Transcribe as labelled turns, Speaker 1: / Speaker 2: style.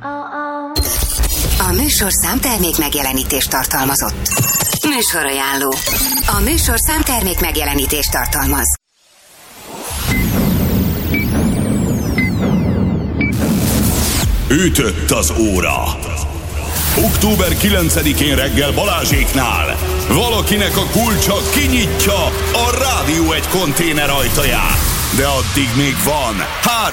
Speaker 1: A műsorszám termék megjelenítést tartalmazott. Műsorajánló. A műsorszám termék megjelenítést tartalmaz.
Speaker 2: Ütött az óra. Október 9-én reggel Balázséknál valakinek a kulcsa kinyitja a Rádió 1 konténer ajtaját. De addig még van